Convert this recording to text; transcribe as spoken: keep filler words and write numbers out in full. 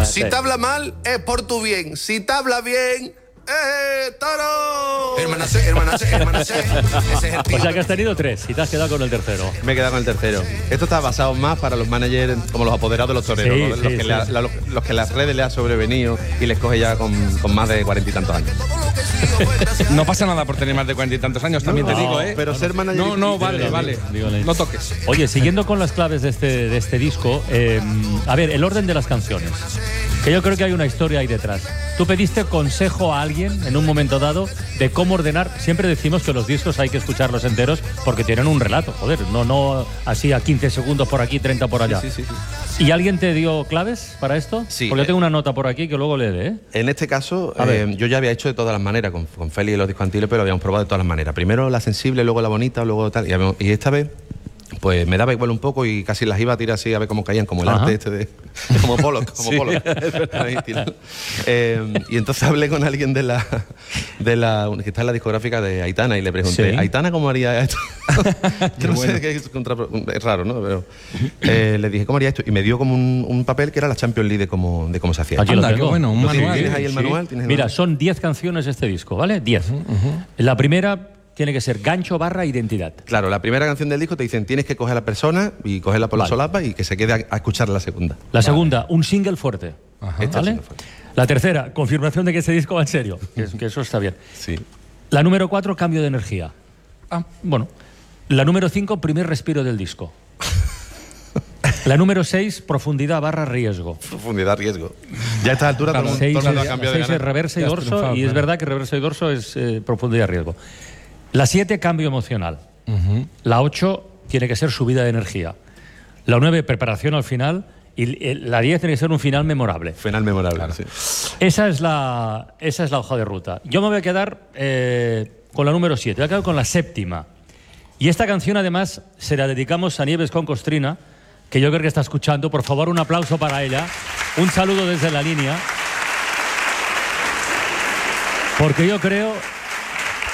Si sí. te habla mal, es por tu bien. Si te habla bien, ¡eh, toro! Hermana C, hermana C, hermana C. Ese es el tío. O sea que has tenido tres y te has quedado con el tercero. Me he quedado con el tercero. Esto está basado más para los managers como los apoderados de los toreros, Sí, ¿no? sí, los, que sí. le, la, los que las redes le ha sobrevenido y les coge ya con, con más de cuarenta y tantos años. No pasa nada por tener más de cuarenta y tantos años, también No, te digo, ¿eh? Pero ser manager... No, no, vale, Dígale, vale. dígale. No toques. Oye, siguiendo con las claves de este, de este disco, eh, a ver, el orden de las canciones. Que yo creo que hay una historia ahí detrás. Tú pediste consejo a alguien en un momento dado de cómo ordenar. Siempre decimos que los discos hay que escucharlos enteros porque tienen un relato, joder, no, no así a quince segundos por aquí, treinta por allá. Sí, sí, sí, sí. ¿Y alguien te dio claves para esto? Sí. Porque yo tengo una nota por aquí que luego leeré, ¿eh? En este caso, A ver. eh, yo ya había hecho de todas las maneras, con, con Félix y los discos antiguos, pero lo habíamos probado de todas las maneras. Primero la sensible, luego la bonita, luego tal. Y, habíamos- y esta vez, pues me daba igual un poco y casi las iba a tirar así a ver cómo caían, como el Ajá. arte este de... Como Pollock, como Sí, Pollock. Ahí, tirando. Eh, y entonces hablé con alguien de la, de la que está en la discográfica de Aitana y le pregunté, Sí. ¿Aitana cómo haría esto? que no bueno. sé, que es, contra- es raro, ¿no? Pero eh, le dije, ¿cómo haría esto? Y me dio como un, un papel que era la Champions League de cómo, de cómo se hacía. Aquí lo Anda, qué tengo. bueno, un ¿Lo tienes? manual. ¿Tienes ahí el Sí. manual? ¿Tienes el Mira, manual? son diez canciones este disco, ¿vale? diez. La primera tiene que ser gancho barra identidad. Claro, la primera canción del disco te dicen tienes que coger a la persona y cogerla por la Vale. solapa y que se quede a, a escuchar la segunda. La segunda, un single fuerte. Este es el ¿Vale? single fuerte. La tercera, confirmación de que ese disco va en serio. Que, que eso está bien. Sí. La número cuatro, cambio de energía. Ah, Bueno. La número cinco, primer respiro del disco. La número seis, profundidad barra riesgo. Profundidad, riesgo. Ya a esta altura todo el mundo- Seis, todo el mundo ha es- cambiado de seis es ganar. reversa y Ya has dorso, triunfado, y es claro. verdad que reversa y dorso es eh, profundidad y riesgo. La siete, cambio emocional. La ocho, tiene que ser subida de energía. La nueve, preparación al final. Y eh, la diez tiene que ser un final memorable. Final memorable. Sí. Esa es la, esa es la hoja de ruta. Yo me voy a quedar eh, con la número siete, voy a quedar con la séptima. Y esta canción, además, se la dedicamos a Nieves con Costrina, que yo creo que está escuchando. Por favor, un aplauso para ella. Un saludo desde la línea. Porque yo creo